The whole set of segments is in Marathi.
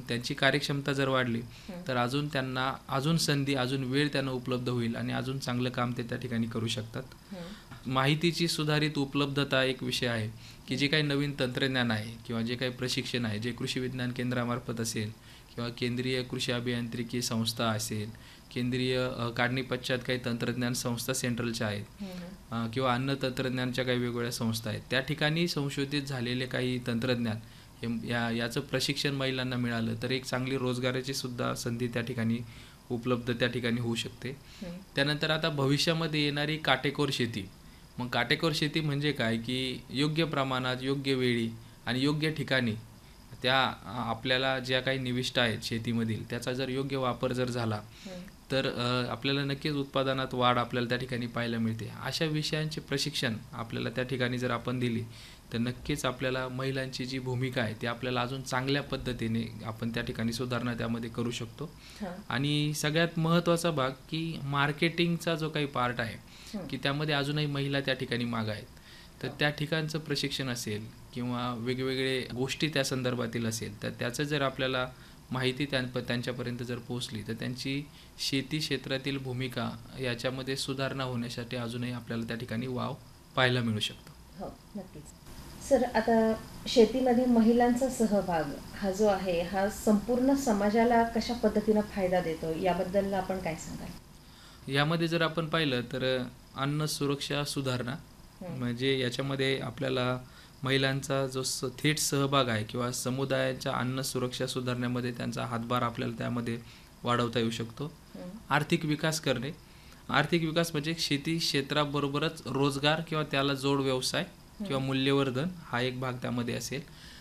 त्यांची कार्यक्षमता जर वाढली तर अजून त्यांना अजून संधी, अजून वेळ त्यांना उपलब्ध होईल आणि अजून चांगलं काम ते त्या ठिकाणी करू शकतात. माहितीची सुधारित उपलब्धता एक विषय आहे की जे काही नवीन तंत्रज्ञान आहे किंवा जे काही प्रशिक्षण आहे, जे कृषी विज्ञान केंद्रामार्फत असेल किंवा केंद्रीय कृषी अभियांत्रिकी संस्था असेल, केंद्रीय काढणी पश्चात काही तंत्रज्ञान संस्था सेंट्रलच्या आहेत किंवा अन्न तंत्रज्ञानच्या काही वेगवेगळ्या संस्था आहेत, त्या ठिकाणी संशोधित झालेले काही तंत्रज्ञान याचं प्रशिक्षण महिलांना मिळालं तर एक चांगली रोजगाराची सुद्धा संधी त्या ठिकाणी उपलब्ध त्या ठिकाणी होऊ शकते. त्यानंतर आता भविष्यामध्ये येणारी काटेकोर शेती. मग काटेकोर शेती म्हणजे काय की योग्य प्रमाणात, योग्य वेळी आणि योग्य ठिकाणी त्या आपल्याला ज्या काही निविष्ठा आहेत शेतीमधील त्याचा जर योग्य वापर जर झाला तर आपल्याला नक्कीच उत्पादनात वाढ आपल्याला त्या ठिकाणी पाहायला मिळते. अशा विषयांचे प्रशिक्षण आपल्याला त्या ठिकाणी जर आपण दिली तर नक्कीच आपल्याला महिलांची जी भूमिका आहे ती आपल्याला अजून चांगल्या पद्धतीने आपण त्या ठिकाणी सुधारणा त्यामध्ये करू शकतो. आणि सगळ्यात महत्त्वाचा भाग की मार्केटिंगचा जो काही पार्ट आहे की त्यामध्ये अजूनही महिला त्या ठिकाणी मागं आहेत, तर त्या ठिकाणचं प्रशिक्षण असेल किंवा वेगवेगळे गोष्टी त्या संदर्भातील असेल तर त्याचं जर आपल्याला माहिती त्यांच्यापर्यंत जर पोहोचली तर त्यांची शेती क्षेत्रातील भूमिका याच्यामध्ये सुधारणा होण्यासाठी अजूनही आपल्याला त्या ठिकाणी वाव पाहायला मिळू शकतो. हो, नक्कीच. सर, आता शेतीमध्ये महिलांचा सहभाग हा जो आहे हा संपूर्ण समाजाला कशा पद्धतीनं फायदा देतो याबद्दल आपण काय सांगाल? यामध्ये जर आपण पाहिलं तर अन्न सुरक्षा सुधारणा म्हणजे याच्यामध्ये आपल्याला महिलांचा जो थेट सहभाग आहे किंवा समुदायाच्या अन्न सुरक्षा सुधारण्यामध्ये त्यांचा हातभार आपल्याला त्यामध्ये वाढवता येऊ शकतो. आर्थिक विकास करणे. आर्थिक विकास म्हणजे शेती क्षेत्राबरोबरच रोजगार किंवा त्याला जोड व्यवसाय किंवा मूल्यवर्धन हा एक भाग त्यामध्ये असेल.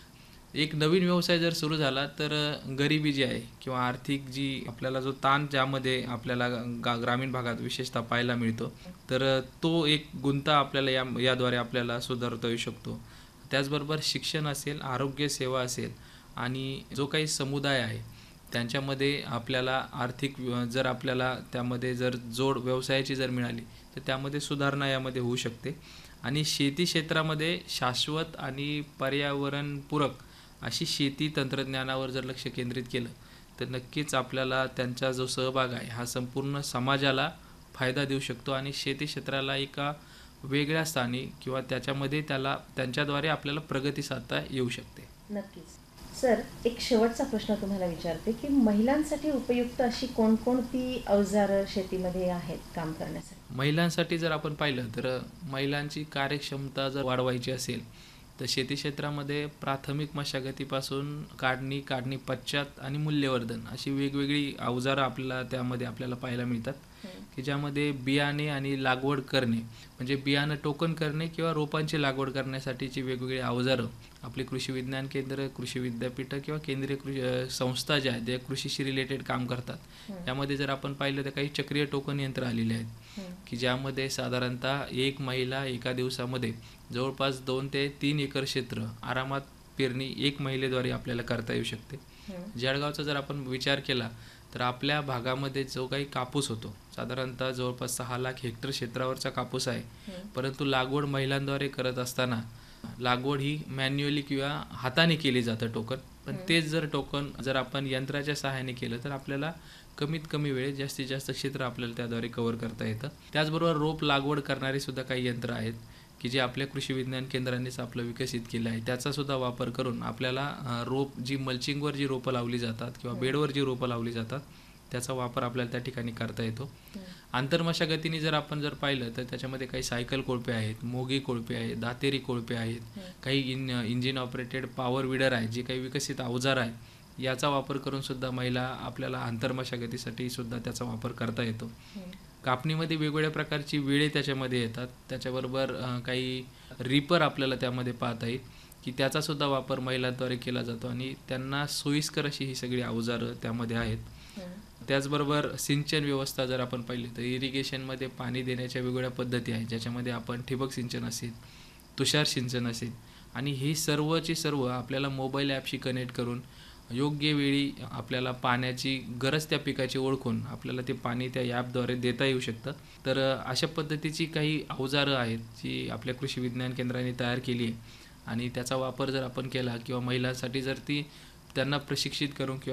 एक नवीन व्यवसाय जर सुरू झाला तर गरिबी जी आहे किंवा आर्थिक जी आपल्याला जो ताण ज्यामध्ये आपल्याला ग्रामीण भागात विशेषतः पाहायला मिळतो तर तो एक गुंता आपल्याला याद्वारे आपल्याला सुधारता येऊ शकतो. त्याचबरोबर शिक्षण असेल, आरोग्य सेवा असेल आणि जो काही समुदाय आहे त्यांच्यामध्ये आपल्याला आर्थिक जर आपल्याला त्यामध्ये जर जोड व्यवसायाची जर मिळाली तर त्यामध्ये सुधारणा यामध्ये होऊ शकते. आणि शेती क्षेत्रामध्ये शाश्वत आणि पर्यावरणपूरक अशी शेती तंत्रज्ञानावर जर लक्ष केंद्रित केलं तर नक्कीच आपल्याला त्यांचा जो सहभाग आहे हा संपूर्ण समाजाला फायदा देऊ शकतो आणि शेती क्षेत्राला एका वेगळ्या स्थानी किंवा त्याच्यामध्ये त्यांच्याद्वारे आपल्याला प्रगती साधता येऊ शकते. नक्कीच. सर, एक शेवटचा प्रश्न तुम्हाला विचारते की महिलांसाठी उपयुक्त अशी कोणकोणती अवजारं शेतीमध्ये आहेत काम करण्यासाठी? महिलांसाठी जर आपण पाहिलं तर महिलांची कार्यक्षमता जर वाढवायची असेल तर शेती क्षेत्रामध्ये प्राथमिक मशागतीपासून काढणी पश्चात आणि मूल्यवर्धन अशी वेगवेगळी अवजारं आपल्याला पाहायला मिळतात की ज्यामध्ये बियाणे आणि लागवड करणे म्हणजे बियाणं टोकन करणे किंवा रोपांची लागवड करण्यासाठीची वेगवेगळी अवजारं आपले कृषी विज्ञान केंद्र, कृषी विद्यापीठं किंवा केंद्रीय संस्था ज्या आहेत त्या कृषीशी रिलेटेड काम करतात. यामध्ये जर आपण पाहिलं तर काही चक्रीय टोकन यंत्र आलेले आहेत की ज्यामध्ये साधारणतः एक महिला एका दिवसामध्ये जवळपास 2 ते 3 एकर क्षेत्र आरामात पेरणी एक महिलेद्वारे आपल्याला करता येऊ शकते. जळगावचा जर आपण विचार केला तर आपल्या भागामध्ये जो काही कापूस होतो साधारणतः जवळपास 6 लाख हेक्टर क्षेत्रावरचा कापूस आहे, परंतु लागवड महिलांद्वारे करत असताना लागवड ही मॅन्युअली किंवा हाताने केली जातं टोकन, पण तेच जर टोकन जर आपण यंत्राच्या सहाय्याने केलं तर आपल्याला कमीत कमी वेळेत जास्तीत जास्त क्षेत्र आपल्याला त्याद्वारे कव्हर करता येतं. त्याचबरोबर रोप लागवड करणारी सुद्धा काही यंत्र आहेत की जे आपल्या कृषी विज्ञान केंद्रांनीच आपलं विकसित केलं आहे. त्याचा सुद्धा वापर करून आपल्याला रोप जी मल्चिंगवर जी रोपं लावली जातात किंवा बेडवर जी रोपं लावली जातात त्याचा वापर आपल्याला त्या ठिकाणी करता येतो. आंतरमशागतीने जर आपण पाहिलं तर त्याच्यामध्ये काही सायकल कोळपे आहेत, मोगी कोळपे आहेत, दातेरी कोळपे आहेत, काही इंजिन ऑपरेटेड पॉवर विडर आहे, जे काही विकसित अवजार आहे याचा वापर करून सुद्धा महिला आपल्याला आंतरमशागतीसाठी सुद्धा त्याचा वापर करता येतो. कापणीमध्ये वेगवेगळ्या प्रकारची वेळे त्याच्यामध्ये येतात. त्याच्याबरोबर काही रिपर आपल्याला त्यामध्ये पाहता येईल की त्याचा सुद्धा वापर महिलांद्वारे केला जातो आणि त्यांना सोयीस्कर अशी ही सगळी अवजारं त्यामध्ये आहेत. त्याचबरोबर सिंचन व्यवस्था जर आपण पाहिली तर इरिगेशनमध्ये पाणी देण्याच्या वेगवेगळ्या पद्धती आहेत ज्याच्यामध्ये आपण ठिबक सिंचन असेल, तुषार सिंचन असेल आणि ही सर्वची सर्व आपल्याला मोबाईल ॲपशी कनेक्ट करून योग्य वेळी आपल्याला पाण्याची गरज त्या पिकाची ओळखून आपल्याला ते पाणी त्या ॲपद्वारे देता येऊ शकतं. तर अशा पद्धतीची काही अवजारं आहेत जी आपल्या कृषी विज्ञान केंद्राने तयार केली आहे आणि त्याचा वापर जर आपण केला किंवा महिलांसाठी जर त्यांना प्रशिक्षित करून किंवा